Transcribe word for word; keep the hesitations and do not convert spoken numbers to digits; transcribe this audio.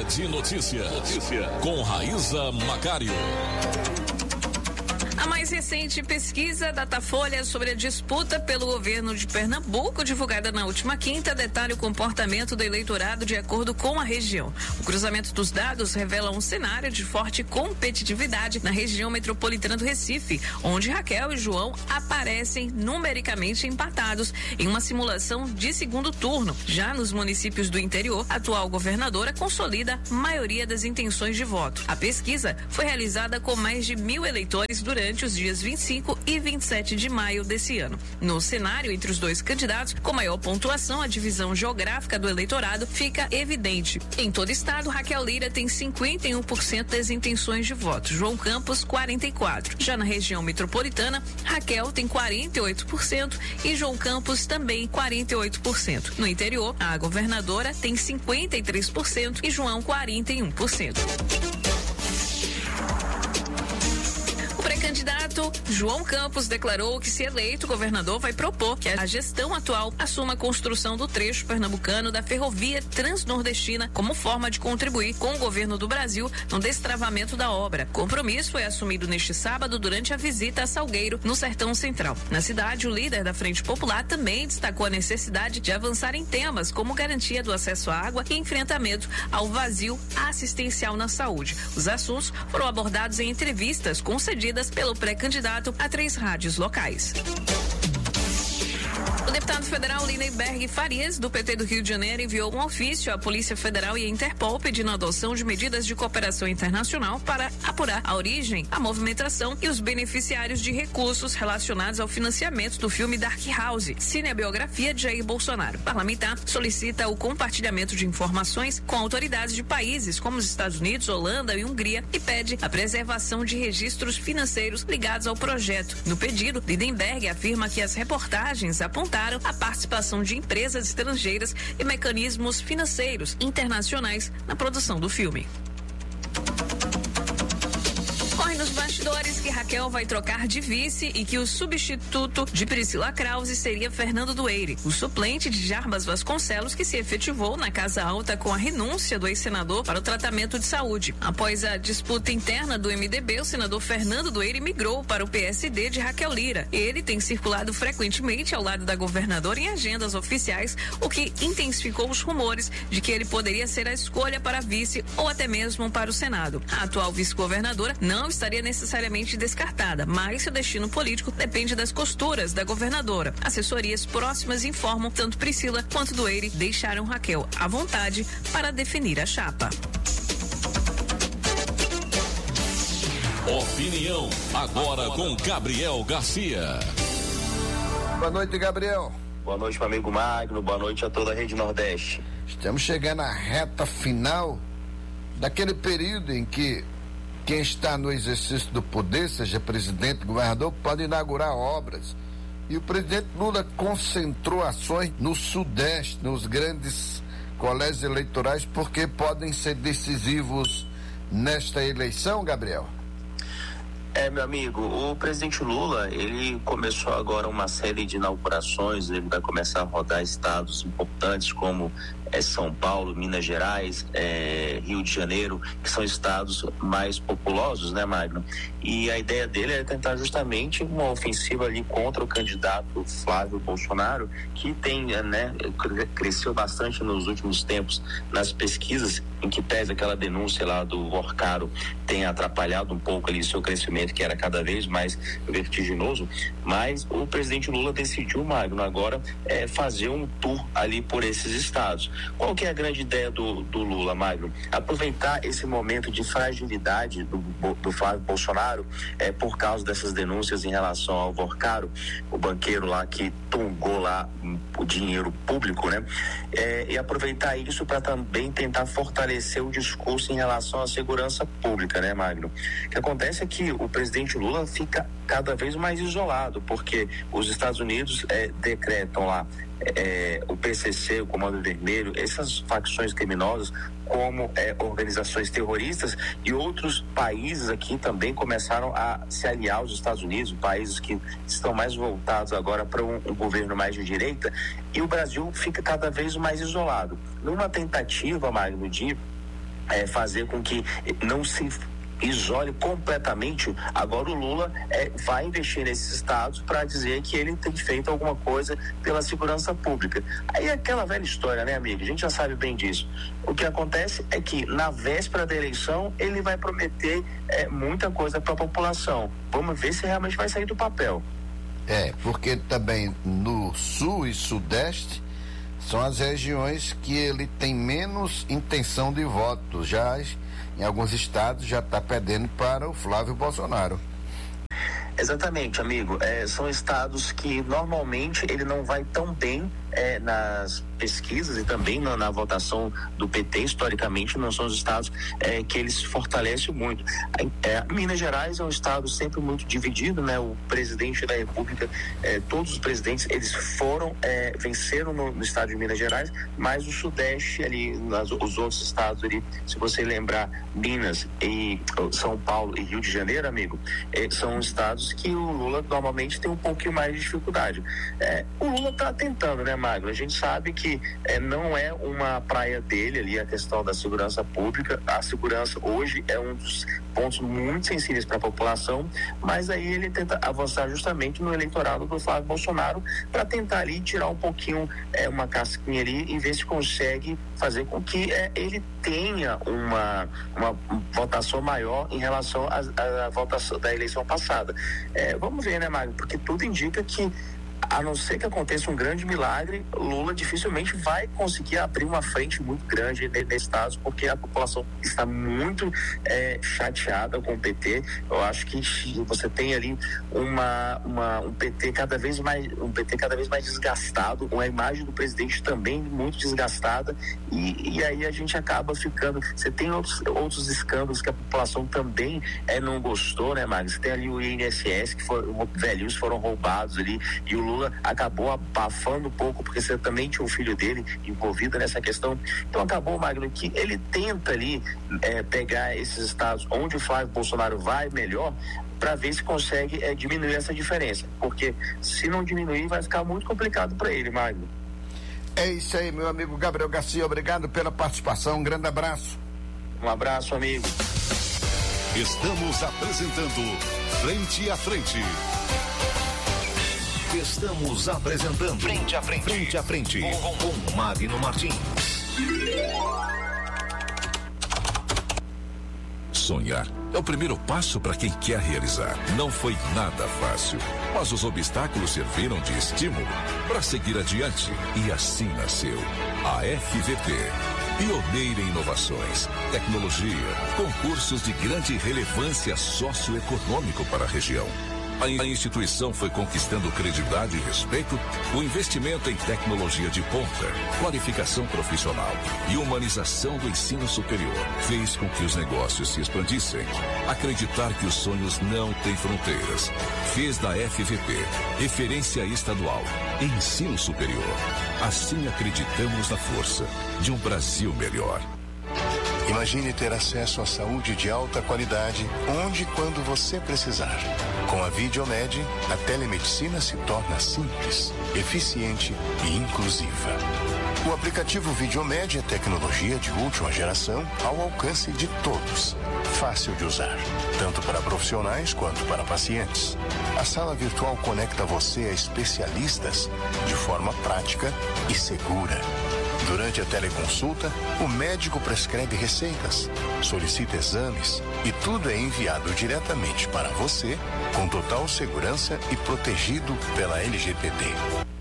Hora de notícia. Notícia. Com Raíza Macário. A mais recente pesquisa Datafolha sobre a disputa pelo governo de Pernambuco, divulgada na última quinta, detalha o comportamento do eleitorado de acordo com a região. O cruzamento dos dados revela um cenário de forte competitividade na região metropolitana do Recife, onde Raquel e João aparecem numericamente empatados em uma simulação de segundo turno. Já nos municípios do interior, a atual governadora consolida a maioria das intenções de voto. A pesquisa foi realizada com mais de mil eleitores durante os dias vinte e cinco e vinte e sete de maio desse ano. No cenário entre os dois candidatos, com maior pontuação, a divisão geográfica do eleitorado fica evidente. Em todo o estado, Raquel Lira tem cinquenta e um por cento das intenções de voto, João Campos quarenta e quatro por cento. Já na região metropolitana, Raquel tem quarenta e oito por cento e João Campos também quarenta e oito por cento. No interior, a governadora tem cinquenta e três por cento e João quarenta e um por cento. Candidato João Campos declarou que, se eleito, o governador vai propor que a gestão atual assuma a construção do trecho pernambucano da ferrovia transnordestina como forma de contribuir com o governo do Brasil no destravamento da obra. O compromisso foi assumido neste sábado durante a visita a Salgueiro, no Sertão Central. Na cidade, o líder da Frente Popular também destacou a necessidade de avançar em temas como garantia do acesso à água e enfrentamento ao vazio assistencial na saúde. Os assuntos foram abordados em entrevistas concedidas pelo pré-candidato a três rádios locais. O deputado federal Lindenberg Farias, do P T do Rio de Janeiro, enviou um ofício à Polícia Federal e à Interpol pedindo a adoção de medidas de cooperação internacional para apurar a origem, a movimentação e os beneficiários de recursos relacionados ao financiamento do filme Dark House, cinebiografia de Jair Bolsonaro. O parlamentar solicita o compartilhamento de informações com autoridades de países como os Estados Unidos, Holanda e Hungria e pede a preservação de registros financeiros ligados ao projeto. No pedido, Lindenberg afirma que as reportagens apontaram a participação de empresas estrangeiras e mecanismos financeiros internacionais na produção do filme. Corre nos bastidores que Raquel vai trocar de vice e que o substituto de Priscila Krause seria Fernando Dueire, o suplente de Jarbas Vasconcelos, que se efetivou na Casa Alta com a renúncia do ex-senador para o tratamento de saúde. Após a disputa interna do M D B, o senador Fernando Dueire migrou para o P S D de Raquel Lira. Ele tem circulado frequentemente ao lado da governadora em agendas oficiais, o que intensificou os rumores de que ele poderia ser a escolha para vice ou até mesmo para o Senado. A atual vice-governadora não estaria necessariamente descartada, mas seu destino político depende das costuras da governadora. Assessorias próximas informam tanto Priscila quanto Dueire deixaram Raquel à vontade para definir a chapa. Opinião agora com Gabriel Garcia. Boa noite, Gabriel. Boa noite, meu amigo Magno. Boa noite a toda a Rede Nordeste. Estamos chegando à reta final daquele período em que quem está no exercício do poder, seja presidente, governador, pode inaugurar obras. E o presidente Lula concentrou ações no Sudeste, nos grandes colégios eleitorais, porque podem ser decisivos nesta eleição, Gabriel. É, meu amigo, o presidente Lula, ele começou agora uma série de inaugurações, ele vai começar a rodar estados importantes como é, São Paulo, Minas Gerais, é, Rio de Janeiro, que são estados mais populosos, né, Magno? E a ideia dele é tentar justamente uma ofensiva ali contra o candidato Flávio Bolsonaro, que tem, né, cresceu bastante nos últimos tempos nas pesquisas, em que pese aquela denúncia lá do Worcaro tenha atrapalhado um pouco ali seu crescimento, que era cada vez mais vertiginoso, mas o presidente Lula decidiu, Magno, agora é, fazer um tour ali por esses estados. Qual que é a grande ideia do, do Lula, Magno? Aproveitar esse momento de fragilidade do, do Flávio Bolsonaro é, por causa dessas denúncias em relação ao Worcaro, o banqueiro lá que tongou lá o dinheiro público, né? É, e aproveitar isso para também tentar fortalecer o discurso em relação à segurança pública, né, Magno? O que acontece é que o presidente Lula fica cada vez mais isolado, porque os Estados Unidos é, decretam lá é, o P C C, o Comando Vermelho, essas facções criminosas como é, organizações terroristas, e outros países aqui também começaram a se aliar aos Estados Unidos, países que estão mais voltados agora para um, um governo mais de direita, e o Brasil fica cada vez mais isolado. Numa tentativa, Magno, de é, fazer com que não se isole completamente. Agora o Lula é, vai investir nesses estados para dizer que ele tem feito alguma coisa pela segurança pública. Aí é aquela velha história, né, amigo? A gente já sabe bem disso. O que acontece é que na véspera da eleição ele vai prometer é, muita coisa para a população. Vamos ver se realmente vai sair do papel. É, porque também no sul e sudeste são as regiões que ele tem menos intenção de voto. Já em alguns estados já está perdendo para o Flávio Bolsonaro. Exatamente, amigo. É, são estados que normalmente ele não vai tão bem é, nas pesquisas e também na, na votação do P T, historicamente, não são os estados é, que ele se fortalece muito. É, Minas Gerais é um estado sempre muito dividido, né? O presidente da República, é, todos os presidentes, eles foram, é, venceram no, no estado de Minas Gerais, mas o Sudeste ali, nas, os outros estados ali, se você lembrar, Minas e São Paulo e Rio de Janeiro, amigo, é, são estados que o Lula normalmente tem um pouquinho mais de dificuldade. É, o Lula está tentando, né, Magno? A gente sabe que é, não é uma praia dele ali a questão da segurança pública. A segurança hoje é um dos pontos muito sensíveis para a população, mas aí ele tenta avançar justamente no eleitorado do Flávio Bolsonaro para tentar ali tirar um pouquinho é, uma casquinha ali e ver se consegue fazer com que é, ele tenha uma, uma votação maior em relação à votação da eleição passada. É, vamos ver, né, Magno? Porque tudo indica que, a não ser que aconteça um grande milagre, Lula dificilmente vai conseguir abrir uma frente muito grande nesse estado, porque a população está muito é, chateada com o P T. Eu acho que você tem ali uma, uma, um P T cada vez mais, um P T cada vez mais desgastado, uma imagem do presidente também muito desgastada, e, e aí a gente acaba ficando. Você tem outros, outros escândalos que a população também é, não gostou, né, Magno? Você tem ali o I N S S, que foram, velhinhos foram roubados ali, e o Lula acabou abafando um pouco, porque você também tinha um filho dele envolvido nessa questão. Então acabou, Magno, que ele tenta ali é, pegar esses estados onde o Flávio Bolsonaro vai melhor, para ver se consegue é, diminuir essa diferença, porque se não diminuir vai ficar muito complicado para ele, Magno. É isso aí, meu amigo Gabriel Garcia, obrigado pela participação, um grande abraço. Um abraço, amigo. Estamos apresentando Frente a Frente. Estamos apresentando Frente a Frente, Frente a Frente, com Magno Martins. Sonhar é o primeiro passo para quem quer realizar. Não foi nada fácil, mas os obstáculos serviram de estímulo para seguir adiante. E assim nasceu a F V P. Pioneira em inovações, tecnologia, concursos de grande relevância socioeconômico para a região. A instituição foi conquistando credibilidade e respeito, o investimento em tecnologia de ponta, qualificação profissional e humanização do ensino superior fez com que os negócios se expandissem. Acreditar que os sonhos não têm fronteiras fez da F V P referência estadual em ensino superior. Assim acreditamos na força de um Brasil melhor. Imagine ter acesso à saúde de alta qualidade, onde e quando você precisar. Com a Videomed, a telemedicina se torna simples, eficiente e inclusiva. O aplicativo Videomed é tecnologia de última geração ao alcance de todos. Fácil de usar, tanto para profissionais quanto para pacientes. A sala virtual conecta você a especialistas de forma prática e segura. Durante a teleconsulta, o médico prescreve receitas, solicita exames e tudo é enviado diretamente para você, com total segurança e protegido pela L G P D.